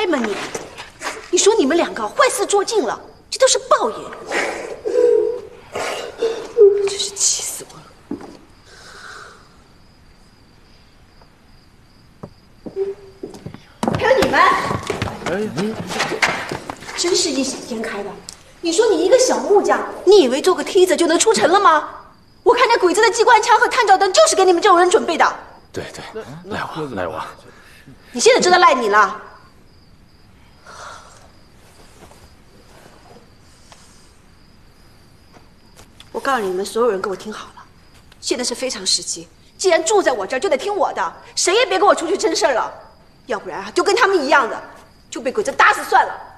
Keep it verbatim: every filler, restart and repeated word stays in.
开吗你？你说你们两个坏事做尽了，这都是报应，真是气死我了！还有你们，哎呀，真是异想天开的。你说你一个小木匠，你以为做个梯子就能出城了吗？我看那鬼子的机关枪和探照灯就是给你们这种人准备的。 对对，赖我赖我。 你现在知道赖你了。我告诉你们所有人，给我听好了，现在是非常时期，既然住在我这儿，就得听我的，谁也别跟我出去争事儿了，要不然啊，就跟他们一样的，就被鬼子打死算了。